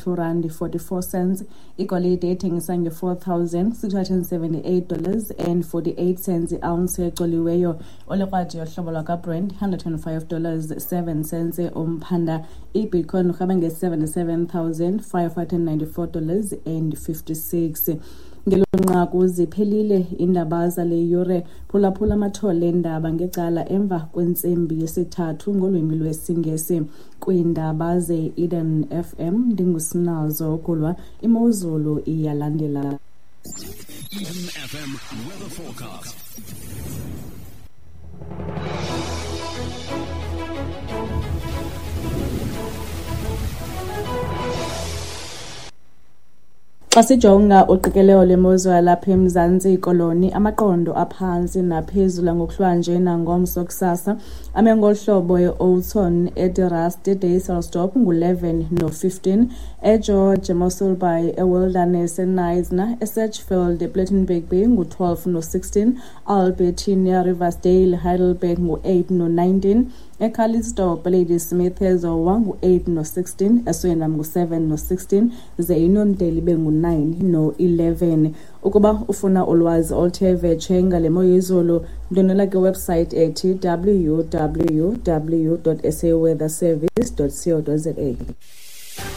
R2.44. Igolide ithengisa nge$4,678.48 i-ounce ecoliweyo. Olekrwadi yohlobo lwaka-Brent $105.07. Umphanda iBitcoin urhaba nge$77,594.56. Ngelonqaku ziphelile iindaba zale yure. Phulaphula amathole endaba ngecala emva kwentsimbi yesithathu ngolwimi lwesiNgesi kwiindaba ze-Eden FM. Ndingusinazo Kulwa. Imozulu iyalandela. Eden FM weather forecast. Xa sijonga uqikelelo lwemozulu lapha eMzantsi Koloni, amaqondo aphantsi naphezulu ngokuhlwanje nangomso kusasa ame ngohlobo e-Oudtshoorn, eDirast, Duyselsdorp ngu-11 no-15, eGeorge, Mossel Bay, eWilderness, eNyasna, eSatchfield, ePlettenberg Bay ngu-12 no-16, Albertina, Riversdale, Heidelberg ngu-8 no-19, eCalitzdorp, Ladysmith, eZowa ngu-8 no-16, eSwendam ngu-7 no-16, ze iNontele ibe ngu-9 no-11. Ukuba ufuna ulwazi oluthe vetshe ngale mo yezulu, ndonela kwiwebsite ethi www.saweatherservice.co.za.